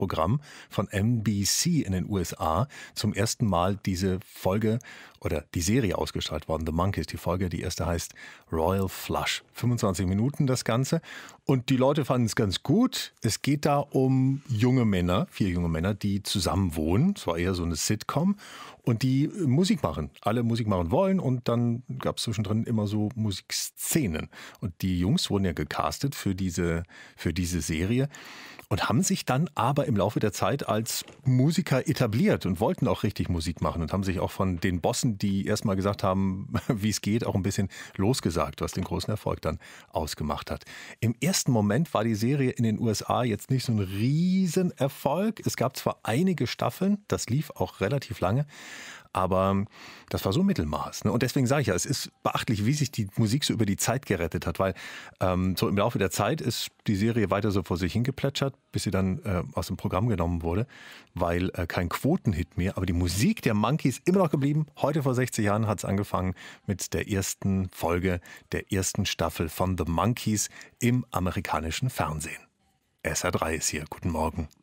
Programm von NBC in den USA zum ersten Mal diese Folge oder die Serie ausgestrahlt worden, The Monkees. Die Folge, die erste heißt Royal Flush. 25 Minuten das Ganze. Und die Leute fanden es ganz gut. Es geht da um junge Männer, 4 junge Männer, die zusammen wohnen. Es war eher so eine Sitcom. Und die Musik machen. Alle Musik machen wollen. Und dann gab es zwischendrin immer so Musikszenen. Und die Jungs wurden ja gecastet für diese Serie. Und haben sich dann aber im Laufe der Zeit als Musiker etabliert und wollten auch richtig Musik machen und haben sich auch von den Bossen, die erstmal gesagt haben, wie es geht, auch ein bisschen losgesagt, was den großen Erfolg dann ausgemacht hat. Im ersten Moment war die Serie in den USA jetzt nicht so ein Riesenerfolg. Es gab zwar einige Staffeln, das lief auch relativ lange, aber das war so Mittelmaß. Ne? Und deswegen sage ich ja, es ist beachtlich, wie sich die Musik so über die Zeit gerettet hat, weil so im Laufe der Zeit ist die Serie weiter so vor sich hingeplätschert, bis sie dann aus dem Programm genommen wurde, weil kein Quotenhit mehr. Aber die Musik der Monkees immer noch geblieben. Heute vor 60 Jahren hat es angefangen mit der ersten Folge der ersten Staffel von The Monkees im amerikanischen Fernsehen. SR3 ist hier. Guten Morgen.